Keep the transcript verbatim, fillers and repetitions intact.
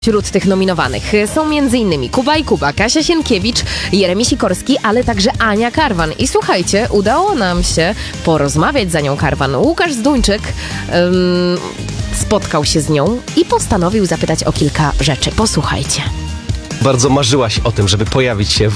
Wśród tych nominowanych są między innymi Kuba i Kuba, Kasia Sienkiewicz, Jeremi Sikorski, ale także Ania Karwan. I słuchajcie, udało nam się porozmawiać z Anią Karwan. Łukasz Zduńczyk um, spotkał się z nią i postanowił zapytać o kilka rzeczy. Posłuchajcie. Bardzo marzyłaś o tym, żeby pojawić się w